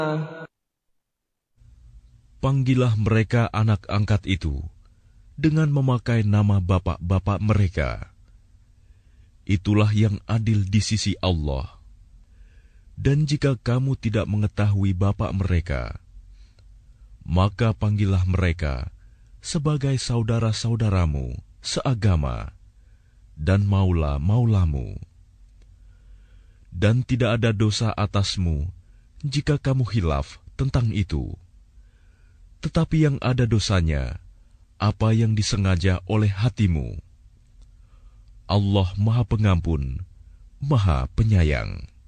Panggillah mereka anak angkat itu dengan memakai nama bapak-bapak mereka. Itulah yang adil di sisi Allah. Dan jika kamu tidak mengetahui bapak mereka, maka panggillah mereka sebagai saudara-saudaramu seagama dan maula-maulamu. Dan tidak ada dosa atasmu jika kamu khilaf tentang itu. Tetapi yang ada dosanya, apa yang disengaja oleh hatimu. Allah Maha Pengampun, Maha Penyayang.